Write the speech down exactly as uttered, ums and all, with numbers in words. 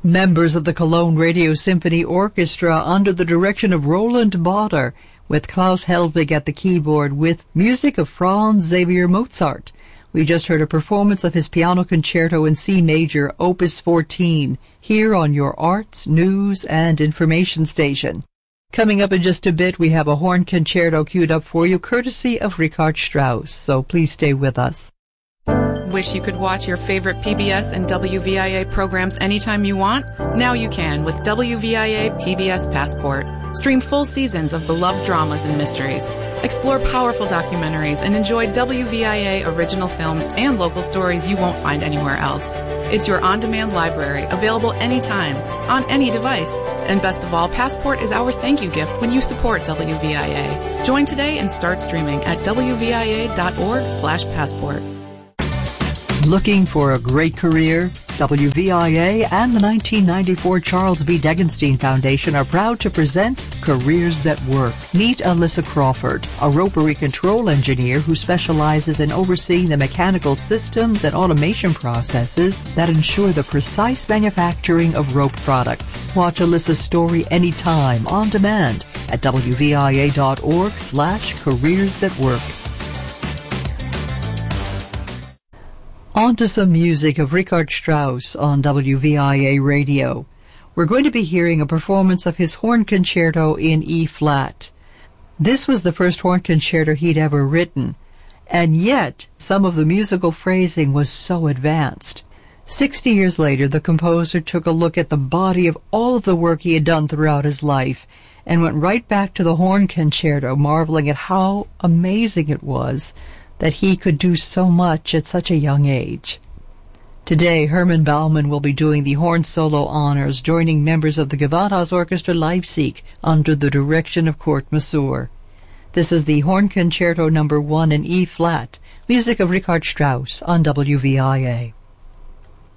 Members of the Cologne Radio Symphony Orchestra under the direction of Roland Botter, with Klaus Helvig at the keyboard, with music of Franz Xavier Mozart. We just heard a performance of his piano concerto in C major, Opus fourteen, here on your arts, news, and information station. Coming up in just a bit, we have a horn concerto queued up for you, courtesy of Richard Strauss, so please stay with us. Wish you could watch your favorite P B S and W V I A programs anytime you want? Now you can with W V I A P B S Passport. Stream full seasons of beloved dramas and mysteries. Explore powerful documentaries and enjoy W V I A original films and local stories you won't find anywhere else. It's your on-demand library, available anytime, on any device. And best of all, Passport is our thank you gift when you support W V I A. Join today and start streaming at W V I A dot org slash passport. Looking for a great career? W V I A and the nineteen ninety-four Charles B. Degenstein Foundation are proud to present Careers That Work. Meet Alyssa Crawford, a rotary control engineer who specializes in overseeing the mechanical systems and automation processes that ensure the precise manufacturing of rope products. Watch Alyssa's story anytime, on demand, at W V I A dot org slash careers that work. On to some music of Richard Strauss on W V I A Radio. We're going to be hearing a performance of his horn concerto in E-flat. This was the first horn concerto he'd ever written, and yet some of the musical phrasing was so advanced. Sixty years later, the composer took a look at the body of all of the work he had done throughout his life and went right back to the horn concerto, marveling at how amazing it was that he could do so much at such a young age. Today, Hermann Baumann will be doing the horn solo honors, joining members of the Gewandhaus Orchestra Leipzig under the direction of Kurt Masur. This is the Horn Concerto number one in E-flat, music of Richard Strauss on W V I A.